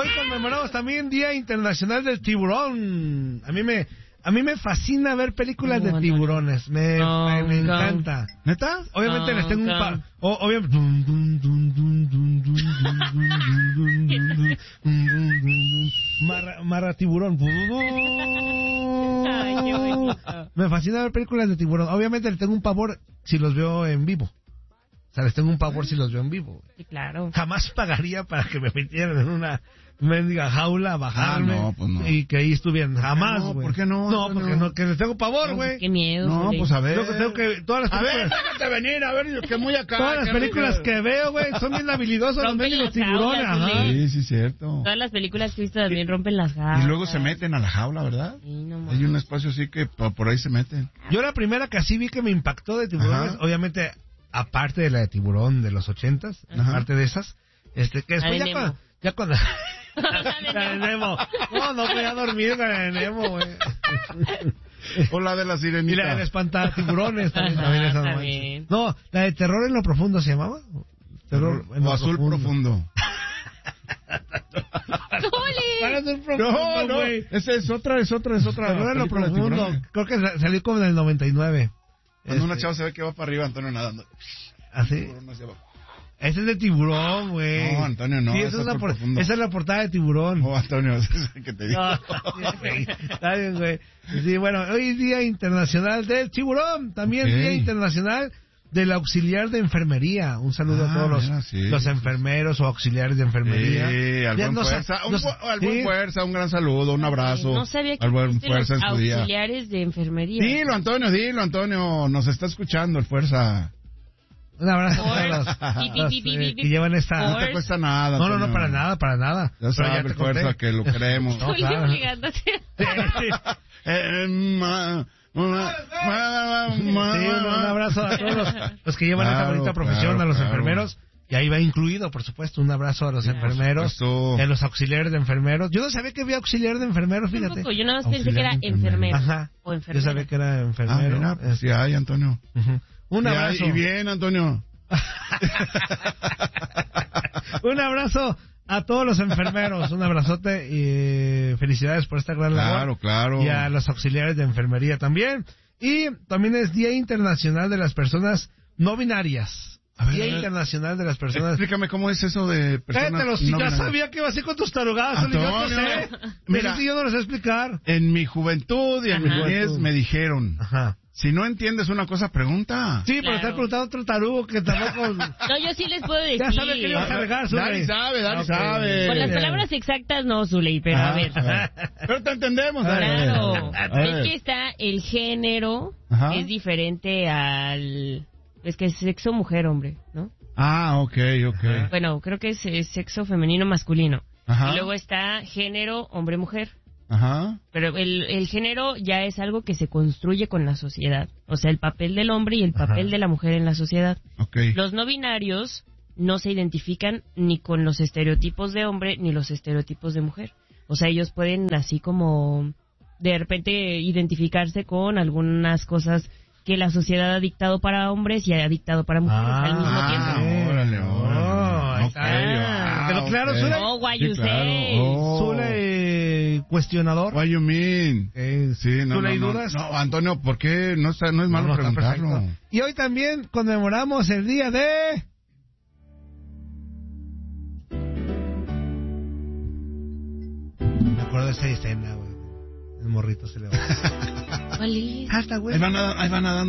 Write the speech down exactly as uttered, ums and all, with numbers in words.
hoy conmemoramos también Día Internacional del Tiburón. A mí me... A mí me fascina ver películas no, de tiburones, me, no, me, me encanta. ¿Neta? Obviamente no, les tengo no. un par... Obviamente... Marra, marra tiburón. Ay, qué bonito. Me fascina ver películas de tiburón. Obviamente les tengo un pavor si los veo en vivo. O sea, les tengo un pavor si los veo en vivo. Sí, claro. Jamás pagaría para que me metieran en una... mendiga jaula a bajarme ah, no, pues no. y que ahí estuvieran jamás, güey. No, ¿por qué no? No, porque no, que les tengo pavor, güey. No, qué miedo. No, güey. pues a ver. Tengo, tengo que todas las películas. A ver, déjate venir, a ver, que muy acá. Todas las películas que veo, güey, son bien habilidosos los mendigos tiburones, ajá. Sí, sí, cierto. Todas las películas que he visto también rompen las jaulas. Y luego se meten a la jaula, ¿verdad? Sí, no Hay un espacio así que por ahí se meten. Yo la primera que así vi que me impactó de tiburones, ajá. obviamente, aparte de la de tiburón de los ochentas, ajá. aparte de esas, este, que después ya cuando, ya cuando la de Nemo. No, no podía dormir con la de Nemo, güey. O la de la sirenita. Y la de espantar tiburones también. también esa también. No, la de terror en lo profundo se llamaba. Terror en lo o azul profundo. profundo. No, no, esa es otra, es otra, es otra. Terror en lo profundo. Creo que salió como en el noventa y nueve. Cuando este... una chava se ve que va para arriba, Antonio nadando. ¿Así? Ese es de tiburón, güey. No, Antonio, no. Sí, esa, es la por... esa es la portada de tiburón. No, Antonio, ese es el que te digo. No, sí, está bien, güey. Sí, bueno, hoy es Día Internacional del Tiburón. También okay. Día Internacional del Auxiliar de Enfermería. Un saludo ah, a todos los, mira, sí, los enfermeros sí. o auxiliares de enfermería. Sí, al buen, no, fuerza, no, un, al buen ¿sí? fuerza, un gran saludo, un abrazo. No sabía que al buen fuerza en su día. Auxiliares de enfermería. Dilo, Antonio, dilo, Antonio. Nos está escuchando el fuerza. Un abrazo a todos los que llevan esta... No te cuesta nada. No, no, no, para nada, para nada. Ya sabes, el fuerza, que lo queremos. No, claro. Sí, un, un abrazo a todos los, los que llevan claro, esta bonita profesión, claro, a los claro. enfermeros. Y ahí va incluido, por supuesto, un abrazo a los enfermeros, a los auxiliares de enfermeros. Yo no sabía que había auxiliar de enfermeros, fíjate. Yo nada más pensé que era enfermero. Ajá. O enfermero. Yo sabía que era enfermero. Ah, mira, sí hay, Antonio. Uh-huh. Un abrazo. Y bien, Antonio. Un abrazo a todos los enfermeros. Un abrazote y felicidades por esta gran labor. Claro, claro. Y a los auxiliares de enfermería también. Y también es Día Internacional de las Personas No Binarias. Ver, Día Internacional de las Personas... Explícame cómo es eso de personas Cállate, los, no ya binarias. Sabía que iba así con tus tarugadas. Antonio, yo no sé. Mira, si yo no lo sé explicar. En mi juventud y en mi niñez me dijeron... Ajá. Si no entiendes una cosa, pregunta. Sí, pero claro. Estás preguntando a otro tarugo que tampoco... No, yo sí les puedo decir. Ya sabes que le vas a regar, Zuley. Dani sabe, Dani okay. sabe. Con las palabras exactas no, Zuley, pero ah, a ver. Pero te entendemos, Dani. Claro. Es que está el género, Ajá. es diferente al... Es que es sexo mujer, hombre, ¿no? Ah, ok, ok. Bueno, creo que es, es sexo femenino masculino. Ajá. Y luego está género hombre-mujer. Ajá. Pero el, el género ya es algo que se construye con la sociedad. O sea, el papel del hombre y el papel Ajá. de la mujer en la sociedad. Okay. Los no binarios no se identifican ni con los estereotipos de hombre ni los estereotipos de mujer. O sea, ellos pueden así como de repente identificarse con algunas cosas que la sociedad ha dictado para hombres y ha dictado para mujeres ah, al mismo tiempo. Ah, órale, órale. Oh, okay. ah, Pero claro, okay. Zule. No, why you sí, say. Claro. Oh. Zule, cuestionador. What you mean? Eh, sí, no, ¿Zule no, y dudas? No, no, Antonio, ¿por qué? No, está, no es malo no, no, preguntarlo. Y hoy también conmemoramos el día de... Me acuerdo de esa escena, güey. El morrito se levanta. ¿Cuál es? Hasta, güey. Ahí van a, ahí van a